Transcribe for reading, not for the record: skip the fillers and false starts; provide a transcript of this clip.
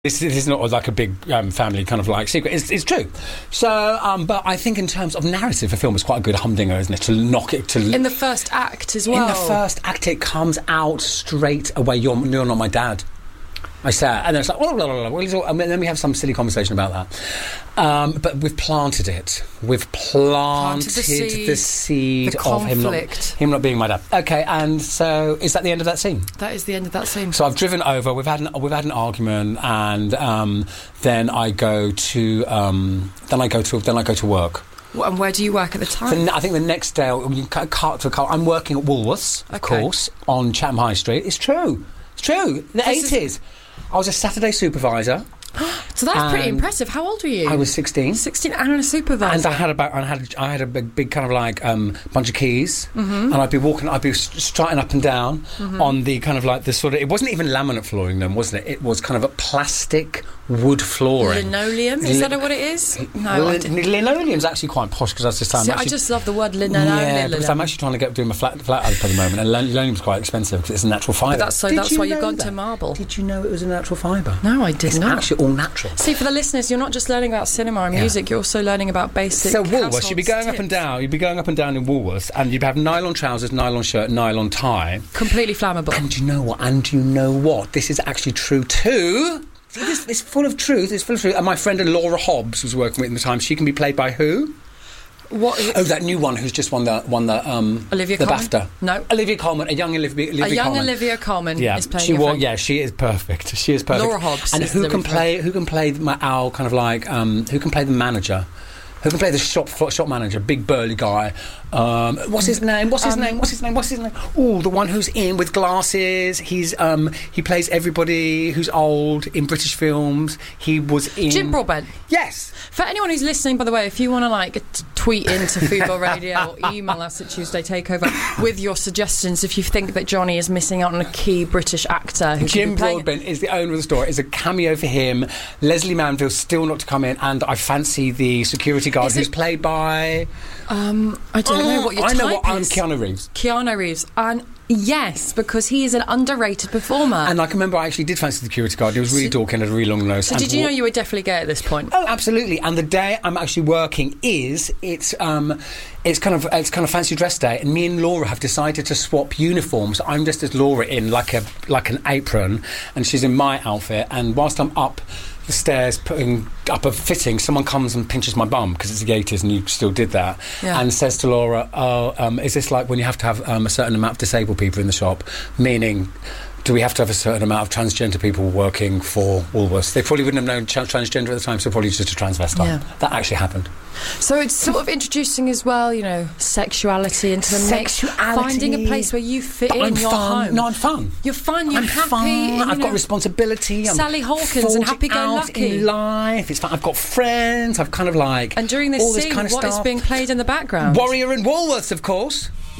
This is not like a big family kind of like secret. It's true. So, but I think in terms of narrative, a film is quite a good humdinger, isn't it? To knock it to... In the first act as well. In the first act, it comes out straight away. You're not my dad. I say, and then it's like, and then we have some silly conversation about that. But we've planted it. We've planted the seed of him not being my dad. Okay, and so is that the end of that scene? That is the end of that scene. So I've driven over. We've had an argument, and then I go to work. And where do you work at the time? I think the next day, I'm working at Woolworths, of course, on Chatham High Street. It's true. It's true. In the 80s. I was a Saturday supervisor. So that's pretty impressive. How old were you? I was 16. 16 and a supervisor. And I had a big kind of like bunch of keys, and I'd be strutting up and down on the kind of like the sort of, it wasn't even laminate flooring then, wasn't it? It was kind of a plastic wood flooring. Linoleum? Is that what it is? No, linoleum's actually quite posh because I just love the word linoleum. Yeah, because I'm actually trying to do my flat up at the moment, and linoleum's quite expensive because it's a natural fibre. But that's why you've gone to marble. Did you know it was a natural fibre? No, I did not. It's actually all natural. See, for the listeners, you're not just learning about cinema and music, you're also learning about basic So Woolworths, you'd be going up and down. You'd be going up and down in Woolworths, and you'd have nylon trousers, nylon shirt, nylon tie. Completely flammable. And you know what? This is actually true too. It's full of truth. It's full of truth. And my friend Laura Hobbs was working with at the time. She can be played by who? What? Oh, that new one who's just won the Olivia the Colman? BAFTA. No, Olivia Colman, a young Olivia Colman. Olivia Colman is playing. She is perfect. She is perfect. Laura Hobbs. And who can play our kind of like who can play the manager? Who can play the shop manager? Big burly guy. What's his name? Oh, the one who's in with glasses. He plays everybody who's old in British films. He was in Jim Broadbent. Yes. For anyone who's listening, by the way, if you want to tweet into Football Radio or email us at Tuesday Takeover with your suggestions, if you think that Johnny is missing out on a key British actor, Jim Broadbent is the owner of the store. It's a cameo for him. Leslie Manville's still not to come in, and I fancy the security guard who's played by. I don't know what your type is. Keanu Reeves. Keanu Reeves. And yes, because he is an underrated performer. And I can remember I actually did fancy the security guard. He was really dorky and had a really long nose. So did you know you were definitely gay at this point? Oh, absolutely. And the day I'm actually working it's kind of fancy dress day, and me and Laura have decided to swap uniforms. I'm dressed as Laura in like an apron, and she's in my outfit. And whilst I'm up the stairs putting up a fitting, someone comes and pinches my bum because it's the 80s and you still did that, and says to Laura, is this like when you have to have a certain amount of disabled people in the shop, meaning do we have to have a certain amount of transgender people working for Woolworths? They probably wouldn't have known transgender at the time, so probably just a transvestite. Yeah. That actually happened. So it's sort of introducing as well, sexuality into the mix. Finding a place where you fit in your home. No, I'm fun. You're fun, you're happy. Fun. I've got responsibility. Sally Hawkins and happy-go-lucky. In life. It's fun. I've got friends. I've kind of like... And during this all scene, kind of what is being played in the background? Warrior and Woolworths, of course.